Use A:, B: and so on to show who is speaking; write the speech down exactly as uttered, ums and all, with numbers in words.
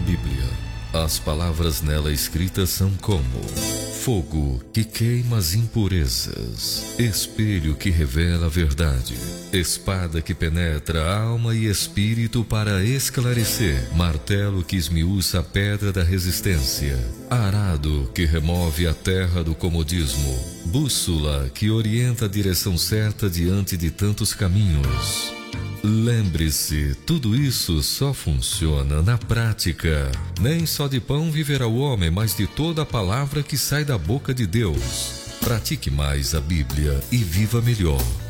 A: Bíblia. As palavras nela escritas são como fogo que queima as impurezas, espelho que revela a verdade, espada que penetra alma e espírito para esclarecer, martelo que esmiuça a pedra da resistência, arado que remove a terra do comodismo, bússola que orienta a direção certa diante de tantos caminhos. Lembre-se, tudo isso só funciona na prática. Nem só de pão viverá o homem, mas de toda a palavra que sai da boca de Deus. Pratique mais a Bíblia e viva melhor.